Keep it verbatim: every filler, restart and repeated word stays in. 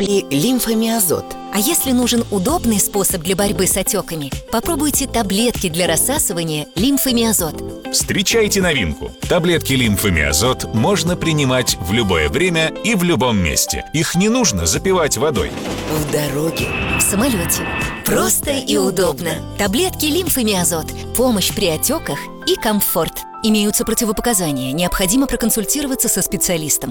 ли лимфомиазот? А если нужен удобный способ для борьбы с отеками, попробуйте таблетки для рассасывания лимфомиазот. Встречайте новинку. Таблетки лимфомиазот можно принимать в любое время и в любом месте. Их не нужно запивать водой. В дороге. В самолете. Просто и удобно. Таблетки лимфомиазот. Помощь при отеках и комфорт. Имеются противопоказания. Необходимо проконсультироваться со специалистом.